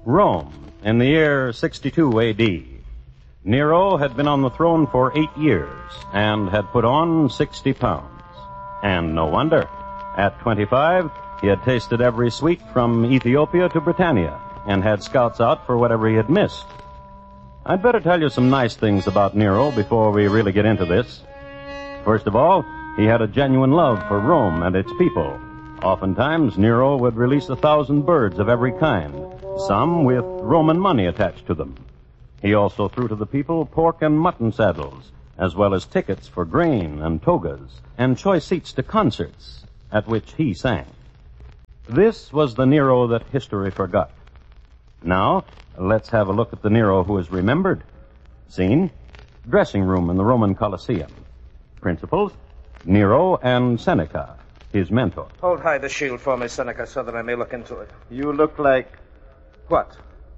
Rome, in the year 62 A.D. Nero had been on the throne for 8 years and had put on 60 pounds. And no wonder. At 25, he had tasted every sweet from Ethiopia to Britannia and had scouts out for whatever he had missed. I'd better tell you some nice things about Nero before we really get into this. First of all, he had a genuine love for Rome and its people. Oftentimes, Nero would release 1,000 birds of every kind, some with Roman money attached to them. He also threw to the people pork and mutton saddles, as well as tickets for grain and togas, and choice seats to concerts, at which he sang. This was the Nero that history forgot. Now, let's have a look at the Nero who is remembered. Scene: dressing room in the Roman Colosseum. Principals: Nero and Seneca, his mentor. Hold high the shield for me, Seneca, so that I may look into it. You look like... What?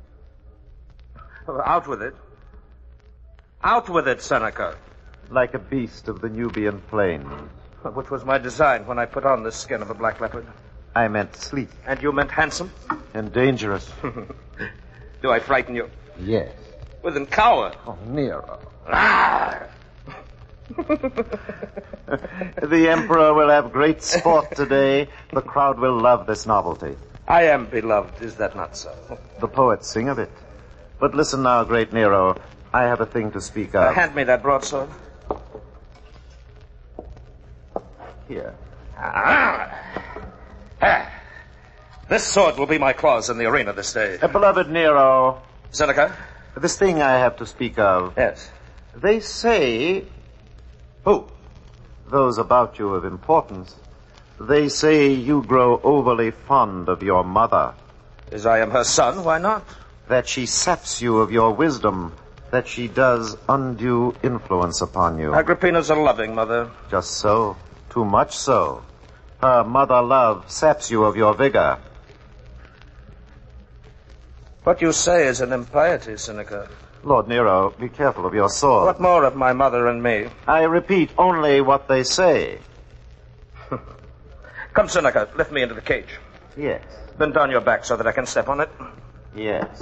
Out with it. Out with it, Seneca. like a beast of the Nubian plains. Which was my design when I put on the skin of a black leopard. I meant sleek. And you meant handsome? And dangerous. Do I frighten you? Yes. Well, then cower. Oh, Nero. Ah! The Emperor will have great sport today. The crowd will love this novelty. I am beloved, is that not so? The poets sing of it. But listen now, great Nero. I have a thing to speak of. Hand me that broadsword. Here. This sword will be my claws in the arena this day. Beloved Nero. Seneca? This thing I have to speak of. Yes. They say... Who? Those about you of importance. They say you grow overly fond of your mother. As I am her son, why not? That she saps you of your wisdom. That she does undue influence upon you. Agrippina's a loving mother. Just so. Too much so. Her mother love saps you of your vigor. What you say is an impiety, Seneca. Lord Nero, be careful of your sword. What more of my mother and me? I repeat only what they say. Come, Seneca, lift me into the cage. Yes. Bend down your back so that I can step on it. Yes.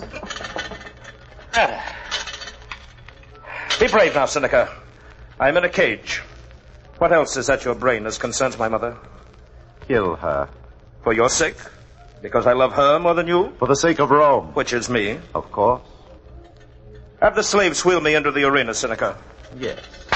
Be brave now, Seneca. I'm in a cage. What else is at your brain as concerns my mother? Kill her. For your sake? Because I love her more than you? For the sake of Rome. Which is me. Of course. Have the slaves wheel me into the arena, Seneca. Yes.